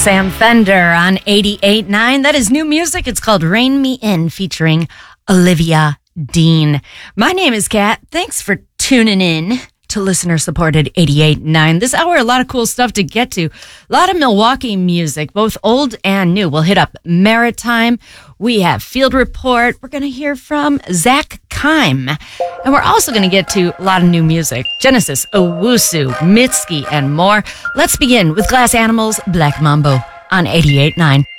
Sam Fender on 88.9. That is new music. It's called Rain Me In, featuring Olivia Dean. My name is Kat. Thanks for tuning in to listener-supported 88.9. This hour, a lot of cool stuff to get to. A lot of Milwaukee music, both old and new. We'll hit up Maritime. We have Field Report. We're going to hear from Zach Keim. And we're also going to get to a lot of new music. Genesis, Owusu, Mitski, and more. Let's begin with Glass Animals, Black Mambo on 88.9.